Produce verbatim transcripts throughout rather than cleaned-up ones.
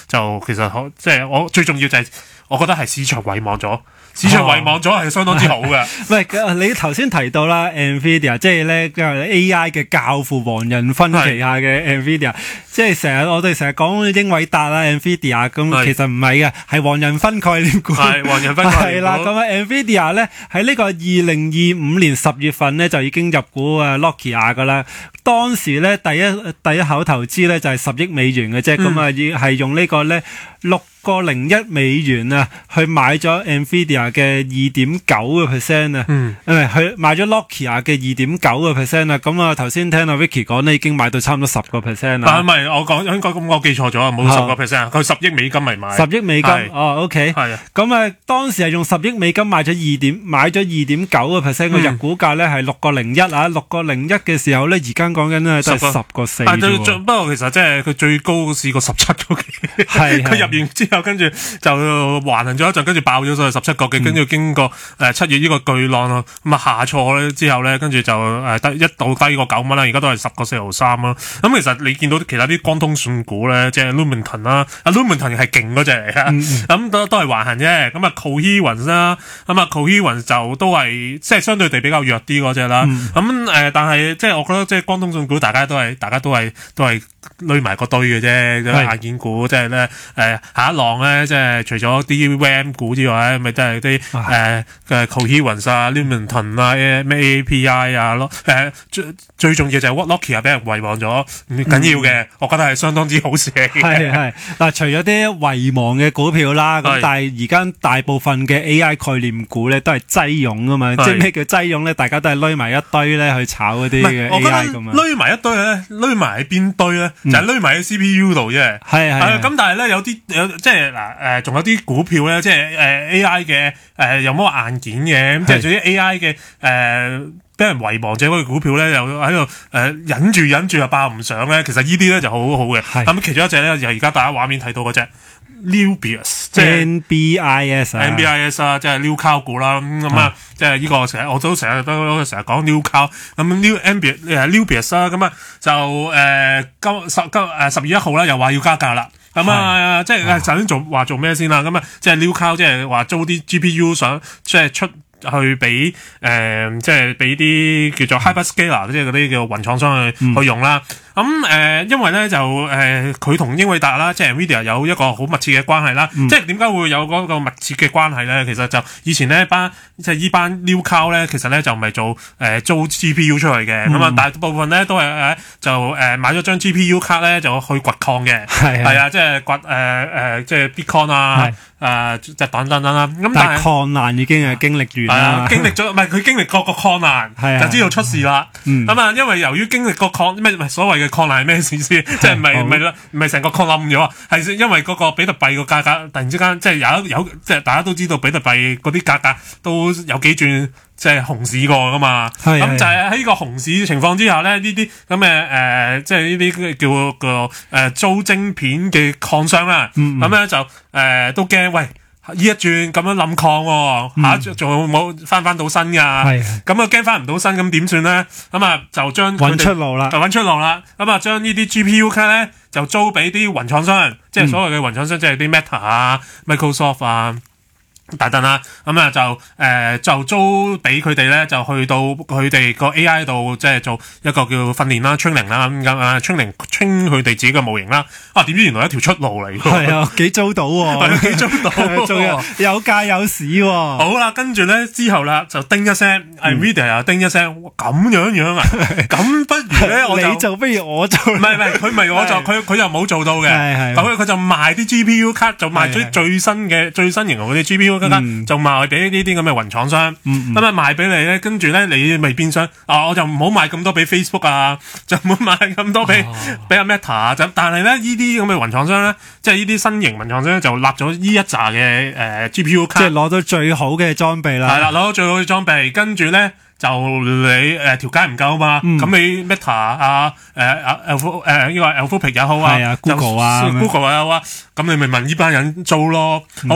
就其實即係我最重要就係我覺得係市場遺忘咗。市場遺忘咗係相當之好嘅。 喂，你頭先提到啦 ，Nvidia 即係咧 A I 嘅教父黃仁勳旗下嘅 Nvidia， 即係成日我哋成日講英偉達啦 Nvidia， 咁其實唔係嘅，係黃仁勳概念股。 係黃仁勳概念股。係啦， 咁啊 Nvidia 咧喺呢個二零二五年十月份咧就已經入股啊 Nokia 噶啦。當時咧第一第一口投資咧就係十億美元嘅啫，咁啊係用呢個咧六個零一美元啊，去買咗 Nvidia 嘅二點九個 percent 啊，嗯，誒，去買咗 Nokia 嘅二點九個 percent 啊，咁啊，頭先聽阿 Vicky 講咧，已經買到差唔多十個 percent 啦。 但係唔係，我講應該咁，我記錯咗啊，冇十個 percent，佢十億美金嚟買。 十億美金，哦 ，OK，係啊，咁啊，當時係用十億美金買咗二點，買咗二點九個 percent 嘅入股價咧係六個零一啊，六個零一嘅時候咧，而家講緊咧都係十個四。 但係不過其實即係佢最高試過十七個幾，係佢入完之後。跟住就橫行咗一陣，跟住爆咗上去十七個幾，跟住經過誒七月呢個巨浪啊，咁啊下挫咧之後咧，跟住就誒低一度低過九蚊啦，而家都係十個四毫三啦。咁其實你見到其他啲光通訊股咧，即係 Lumentum 啦，啊 Lumentum 係勁嗰隻嚟嘅，咁都都係橫行啫。咁啊 Coherence 啦，咁啊 Coherence 就都係即係相對地比較弱啲嗰隻啦。咁誒，但係即係我覺得即係光通訊股，大家都係大家都係都係累埋個堆嘅啫，硬件股即係咧誒下一浪咧，即係除咗啲 R A M 股之外，咪都係啲誒嘅 Coherence 啊、Lumentum 啊、咩 A P I 啊咯，誒最最重要就係 Nokia 俾人遺忘咗，唔緊要嘅，我覺得係相當之好事。係係嗱，除咗啲遺忘嘅股票啦，咁但係而家大部分嘅 A I 概念股咧都係擠擁啊嘛，即係咩叫擠擁咧？大家都係攏埋一堆咧去炒嗰啲嘅 A I 咁啊。 攏埋一堆咧，攏埋喺邊堆咧？就係攏埋喺 C P U 度啫。係係。咁但係咧有啲有即係嗱誒，仲有啲股票咧，即係誒 A I 嘅誒有冇硬件嘅，咁即係做啲 A I 嘅誒俾人遺忘咗嗰個股票咧，又喺度誒忍住忍住又爆唔上咧。其實呢啲咧就好好嘅。咁其中一隻咧就係而家大家畫面睇到嗰隻 Nubius， 即係 N B I S 啊 ，N B I S 啊，即係 New Cow 股啦。咁咁啊，即係呢個成日我都成日都成日講 New Cow。咁 New Nubius 誒 Nubius 啦，咁啊就誒今十今誒十月一號啦，又話要加價啦。咁啊，即係首先做話做咩先啦？咁啊，即係 New Cow， 即係話租啲 G P U 想即係出去俾誒、呃，即係俾啲叫做 hyperscaler，即係嗰啲叫雲廠商去、嗯、去用啦。咁、嗯、誒、呃，因為咧就誒，佢同英偉達啦，即係 Nvidia 有一個好密切嘅關係啦。嗯、即係點解會有嗰個密切嘅關係咧？其實就以前呢班即係依班 New Cow 咧，其實咧就唔係做誒、呃、租 G P U 出嚟嘅。咁啊、嗯，大部分咧都係誒就誒、呃、買咗張 G P U 卡咧，就去掘礦嘅。係係啊，即係掘誒誒，即係 Bitcoin 啊。誒，即係等等等啦。咁但係礦難已經係經歷完啦， 經歷咗唔係佢經歷過個礦難，就知道出事啦。咁啊，因為由於經歷過礦咩唔係所謂嘅礦難係咩意思？即係唔係唔係唔係成個礦冧咗，係因為嗰個比特幣個價格突然之間即係有有即係大家都知道比特幣嗰啲價格都有幾轉。即係熊市過噶嘛，咁就係喺呢個熊市情況之下咧，呢啲咁嘅誒，即係呢啲叫個誒租晶片嘅礦商啦，咁咧就誒都驚，喂，呢一轉咁樣冧礦，下一轉仲有冇翻翻到身噶？咁啊驚翻唔到身，咁點算咧？咁啊就將揾出路啦， 就揾出路啦。咁啊將呢啲 G P U 卡咧就租俾啲雲廠商，即係所謂嘅雲廠商，即係啲 Meta 啊、Microsoft 啊。等等啦，咁啊就誒、呃、就租俾佢哋咧，就去到佢哋個 A I 度，即係做一個叫訓練啦、training 啦咁啊 training train 佢哋自己嘅模型啦。啊，點知原來一條出路嚟？係啊，幾租到喎，幾租到，仲有有價有市喎。好啦，跟住咧之後啦，就叮一聲 ，Nvidia 又叮一聲，咁樣樣啊？咁不如咧，我就你做不如我做。 唔係唔係，佢唔係我做，佢佢又冇做到嘅。係係，咁佢就賣啲 G P U 卡，就賣咗最新嘅最新型號嗰啲 G P U。嗯、就賣俾呢啲咁嘅雲廠商，咁啊、嗯嗯、賣俾你咧，跟住咧你咪變相啊，我就唔好賣咁多俾 Facebook 啊，就唔好賣咁多俾俾阿 Meta 啊，就但係咧呢啲咁嘅雲廠商咧，即係呢啲新型雲廠商咧就立咗呢一紮嘅誒 G P U 卡， 即係攞到最好嘅裝備啦， 係啦，攞到最好嘅裝備，跟住咧就你誒條街唔夠啊嘛，咁、嗯、你 Meta 啊誒啊 Alpha 誒呢個 Alphabet 也好啊， 係啊 Google 啊 Google 啊，咁你咪問呢班人做咯，嗯、好啦。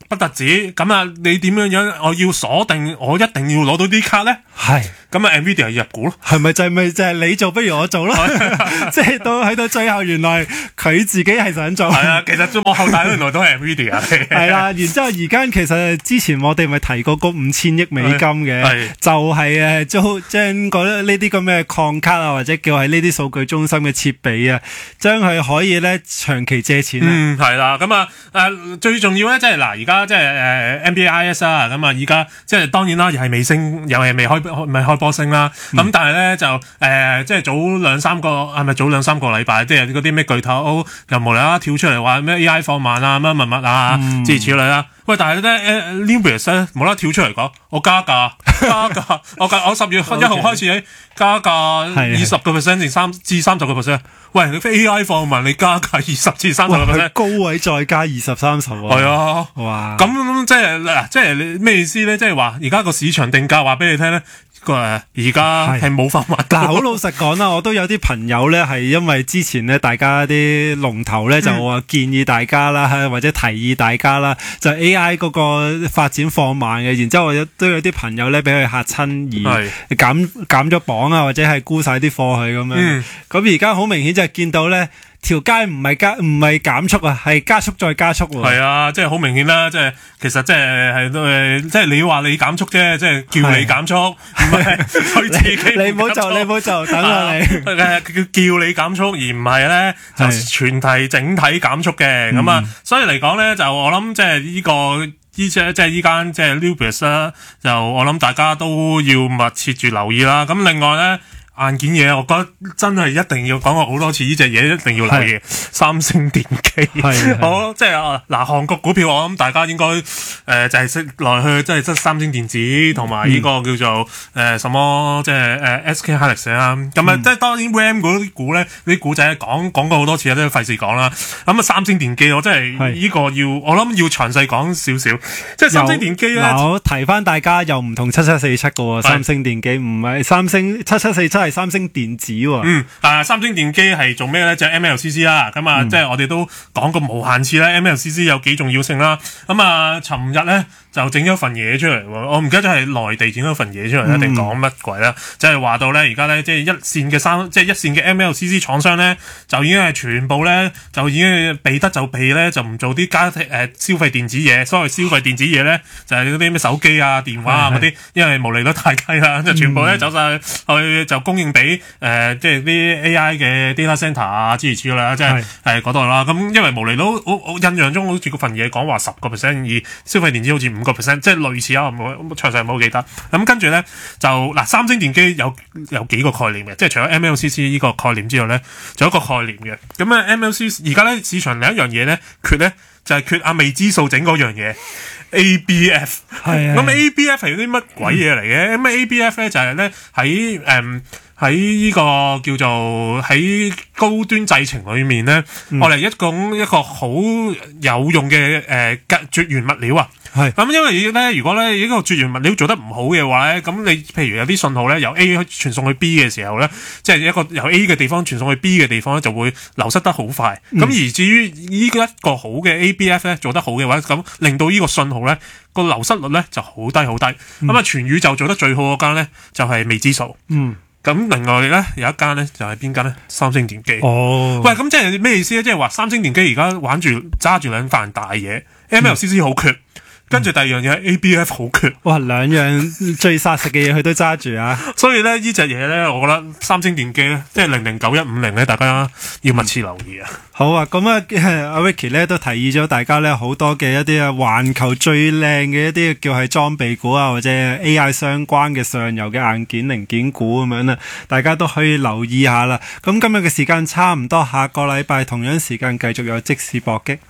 不特止，咁啊，你點樣樣？我要鎖定，我一定要攞到啲卡咧。 係， 咁啊，Nvidia 入股咯。 係咪就係咪就係你做，不如我做咯？即係到喺到最後，原來佢自己係想做。 係啊，其實幕後大佬原來都係 Nvidia。 係啦，然之後而家其實之前我哋咪提過嗰五千億美金嘅，就係誒將將嗰呢啲咁嘅礦卡啊，或者叫係呢啲數據中心嘅設備啊，將佢可以咧長期借錢。 嗯，係啦，咁啊誒最重要咧，即係嗱，而家即係誒 N B A I S 啊，咁啊，而家即係當然啦，又係未升，又係未開未開波升啦。咁、嗯、但係咧就誒、呃，即係早兩三個係咪早兩三個禮拜，即係嗰啲咩巨頭又無啦啦跳出嚟話咩 A I 放慢啊，乜乜乜啊，諸如此類啦。喂，但係咧 Numbers 咧冇啦啦跳出嚟講，我加價加價，我價我十月一號開始加價二十個 percent 至三至三十個 percent。喂，你 A I 放慢，你加價二十至三十個 percent， 高位再加二十三十喎。 係啊， 哇！ 咁即係嗱，即係你咩意思咧？即係話而家個市場定價話俾你聽咧。個而家係冇法物。 嗱，好老實講啦，我都有啲朋友咧，係因為之前咧，大家啲龍頭咧就話建議大家啦，嗯、或者提議大家啦，就 A I 嗰個發展放慢嘅，然之後我都有啲朋友咧俾佢嚇親而減減咗磅啊，或者係沽晒啲貨去咁樣。咁而家好明顯就係見到咧。條街唔係加唔係減速啊，係加速再加速喎。 係啊，即係好明顯啦，即係其實即係係誒，即係你話你減速啫，即係叫你減速，唔係佢自己。 你唔好做，你唔好做，等我你。 誒，叫叫你減速，而唔係咧就全體整體減速嘅咁啊。所以嚟講咧，就我諗即係呢個依隻即係依間即係 Numbers 啦，就我諗大家都要密切住留意啦。咁另外咧。硬件嘢，我覺得真係一定要講過好多次，呢隻嘢一定要留意。三星電機，好即係嗱，韓國股票我諗大家應該誒、呃、就係識來去，即係即係三星電子同埋呢個叫做誒、呃、什麼即係誒 S K Hynix 啦。咁啊，即係當然 R A M 嗰啲股咧，啲股仔講講過好多次都費事講啦。咁啊，三星電機我真係呢個要我諗要詳細講少少。即係三星電機咧， 我提翻大家又唔同七七四七個喎，三星電機唔係三星七七四七。係三星電子喎， 嗯，啊，三星電機係做咩咧？就係 M L C C 啦，咁啊，即係我哋都講過無限次咧 ，M L C C 有幾重要性啦。咁啊，尋日咧就整咗份嘢出嚟喎，我唔記得咗係內地整咗份嘢出嚟，一定講乜鬼啦？即係話到咧，而家咧即係一線嘅三，即係一線嘅 M L C C 廠商咧，就已經係全部咧就已經避得就避咧，就唔做啲家誒、呃、消費電子嘢。所謂消費電子嘢咧，就係嗰啲咩手機啊、電話啊嗰啲，因為毛利率太低啦，就全部咧走晒去就供應俾誒、呃、即係啲 A I 嘅 data center 啊諸如此類啦，即係誒嗰度啦。咁因為毛利率我我印象中好似嗰份嘢講話十個 percent，而消費電子好似五個 percent， 即係類似啊，我詳細唔好記得。咁跟住咧就嗱，三星電機有有幾個概念嘅，即係除咗 M L C C 呢個概念之外咧，仲有一個概念嘅。咁啊 M L C C 而家咧市場另一樣嘢咧缺咧就係、是、缺阿未知數整嗰樣嘢 A B F。係咁 A B F 係啲乜鬼嘢嚟嘅？咁、嗯、A B F 咧就係咧喺誒喺呢個叫做喺高端製程裏面咧，我哋、嗯、一種一個好有用嘅誒絕緣物料啊。係咁，因為咧，如果咧呢個絕緣物料做得唔好嘅話咧，咁你譬如有啲信號咧由 A 傳送去 B 嘅時候咧，即係一個由 A 嘅地方傳送去 B 嘅地方咧，就會流失得好快。咁、嗯、而至於呢一個好嘅 A B F 咧做得好嘅話，咁令到呢個信號咧個流失率咧就好低好低。咁啊、嗯，全宇宙做得最好嗰間咧就係、是、未知數。嗯。咁另外咧有一間咧就係邊間咧？三星電機。哦。喂，咁即係咩意思咧？即係話三星電機而家玩住揸住兩塊大嘢 ，M L C C 好缺。嗯跟住第二樣嘢 A B F 好缺， 哇！兩樣最殺食嘅嘢佢都揸住啊！ 所以咧呢隻嘢咧，我覺得三星電機咧，即係零零九一五零咧，大家要密切留意啊！ 好啊，咁啊，阿 Vicky 咧都提議咗大家咧好多嘅一啲啊環球最靚嘅一啲叫係裝備股啊，或者 A I 相關嘅上游嘅硬件零件股咁樣啦，大家都可以留意下啦。咁今日嘅時間差唔多，下個禮拜同樣時間繼續有即時搏擊。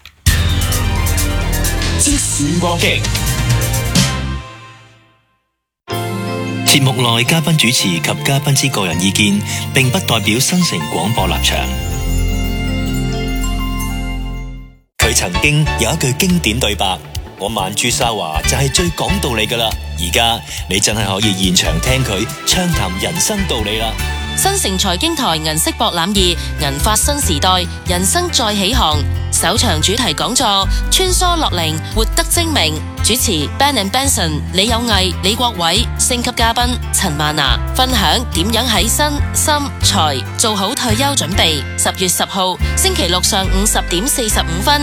即時搏擊，節目內嘉賓主持及嘉賓之個人意見，並不代表新城廣播立場。佢曾經有一句經典對白：我曼珠沙華就係最講道理㗎喇。而家你真係可以現場聽佢暢談人生道理啦。 新城財經台銀色博覽二，銀發新時代，人生再起航。 首場主題講座穿梭樂齡，活得精明。主持 Ben and Benson 李有毅、李國偉，星級嘉賓陳曼娜分享點樣喺身心財做好退休準備。十月十號星期六上午十點四十五分，